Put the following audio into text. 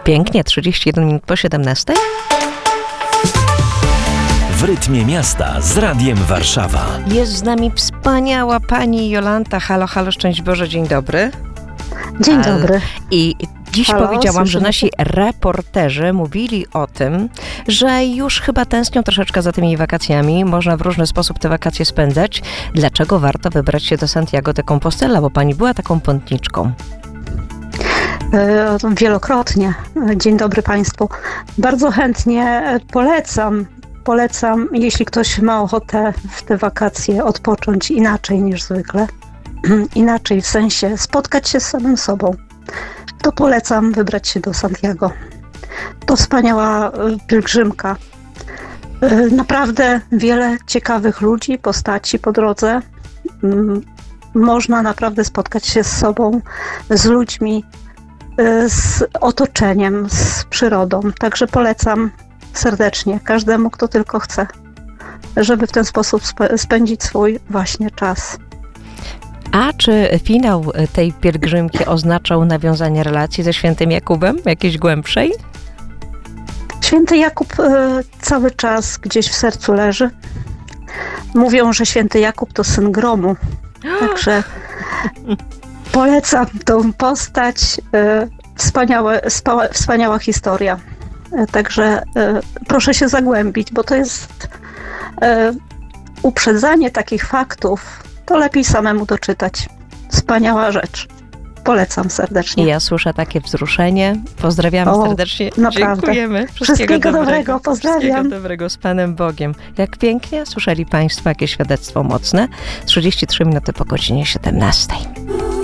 Pięknie, 31 minut po 17. W rytmie miasta z Radiem Warszawa. Jest z nami wspaniała pani Jolanta. Halo, halo, szczęść Boże, dzień dobry. Dzień dobry. I dziś Halo, powiedziałam, że słyszymy nasi reporterzy mówili o tym, że już chyba tęsknią troszeczkę za tymi wakacjami. Można w różny sposób te wakacje spędzać. Dlaczego warto wybrać się do Santiago de Compostela? Bo pani była taką pątniczką. Wielokrotnie. Dzień dobry Państwu. Bardzo chętnie polecam, jeśli ktoś ma ochotę w te wakacje odpocząć inaczej niż zwykle. Inaczej w sensie spotkać się z samym sobą. To polecam wybrać się do Santiago. To wspaniała pielgrzymka. Naprawdę wiele ciekawych ludzi, postaci po drodze. Można naprawdę spotkać się z sobą, z ludźmi, z otoczeniem, z przyrodą. Także polecam serdecznie każdemu, kto tylko chce, żeby w ten sposób spędzić swój właśnie czas. A czy finał tej pielgrzymki oznaczał nawiązanie relacji ze świętym Jakubem, jakiejś głębszej? Święty Jakub cały czas gdzieś w sercu leży. Mówią, że święty Jakub to syn gromu. Także polecam tą postać. Wspaniała historia. Także proszę się zagłębić, bo to jest uprzedzanie takich faktów. To lepiej samemu doczytać. Wspaniała rzecz. Polecam serdecznie. Ja słyszę takie wzruszenie. Pozdrawiamy serdecznie. Naprawdę. Dziękujemy. Wszystkiego dobrego. Pozdrawiam. Wszystkiego dobrego z Panem Bogiem. Jak pięknie słyszeli Państwo, jakie świadectwo mocne. 33 minuty po godzinie 17.